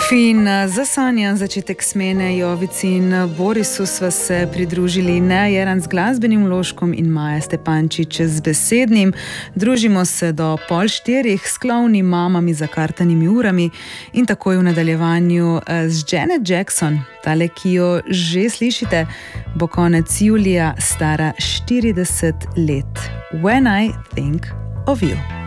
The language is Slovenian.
Fin zasanjan začetek smene Jovici in Borisu sva se pridružili Nejeran z glasbenim vložkom in Maja Stepančič z besednim. Družimo se do 3:30 s klovni mamami za kartanimi urami in takoj v nadaljevanju z Janet Jackson. Tale, ki jo že slišite, bo konec julija stara 40 let. When I think of you.